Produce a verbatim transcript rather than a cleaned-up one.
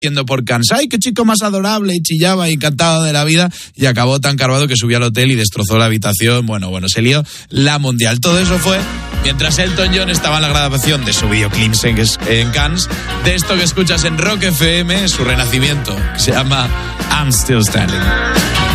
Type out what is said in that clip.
yendo por Cannes. ¡Ay, qué chico más adorable! Y chillaba y encantado de la vida. Y acabó tan cargado que subió al hotel y destrozó la habitación. Bueno, bueno, se lió la mundial. Todo eso fue mientras Elton John estaba en la grabación de su videoclip en, en Cannes, de esto que escuchas en Rock F M, su renacimiento, que se llama I'm Still Standing.